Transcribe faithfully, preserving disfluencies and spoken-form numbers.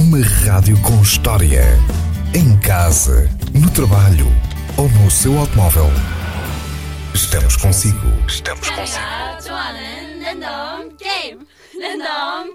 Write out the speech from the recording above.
Uma rádio com história. Em casa, no trabalho ou no seu automóvel. Estamos consigo. Estamos consigo. 좋아하는 랜덤 게임. 랜덤